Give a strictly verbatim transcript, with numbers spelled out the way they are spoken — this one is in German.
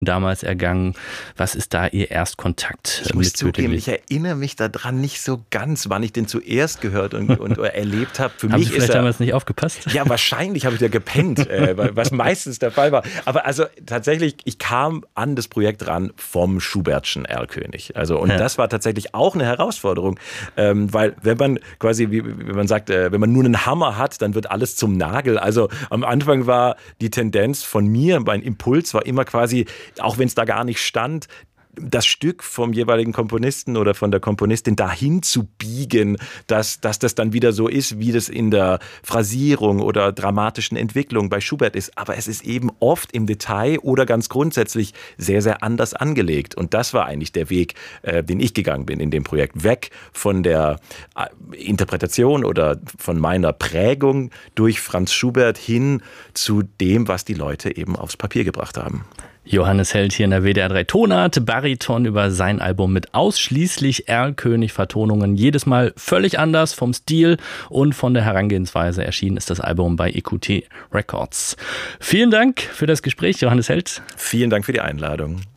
damals ergangen? Was ist da Ihr Erstkontakt ich mit muss zugeben, Böteling? ich erinnere mich daran nicht so ganz, wann ich den zuerst gehört und, und erlebt habe. Für Haben mich Sie vielleicht ist er, damals nicht aufgepasst? ja, wahrscheinlich habe ich da gepennt, äh, was meistens der Fall war. Aber also tatsächlich, ich kam an das Projekt ran vom Schubertschen Erlkönig. Also und Ja. das war tatsächlich auch eine Herausforderung, ähm, weil wenn man quasi, wie, wie man sagt, äh, wenn man nur einen Hammer hat, dann wird alles zum Nagel. Also am Anfang war die Tendenz von mir, mein Impuls war immer quasi, auch wenn es da gar nicht stand, das Stück vom jeweiligen Komponisten oder von der Komponistin dahin zu biegen, dass, dass das dann wieder so ist, wie das in der Phrasierung oder dramatischen Entwicklung bei Schubert ist. Aber es ist eben oft im Detail oder ganz grundsätzlich sehr, sehr anders angelegt. Und das war eigentlich der Weg, äh, den ich gegangen bin in dem Projekt. Weg von der äh, Interpretation oder von meiner Prägung durch Franz Schubert hin zu dem, was die Leute eben aufs Papier gebracht haben. Johannes Held hier in der W D R drei Tonart, Bariton über sein Album mit ausschließlich Erlkönig-Vertonungen. Jedes Mal völlig anders vom Stil und von der Herangehensweise. Erschienen ist das Album bei E Q T Records. Vielen Dank für das Gespräch, Johannes Held. Vielen Dank für die Einladung.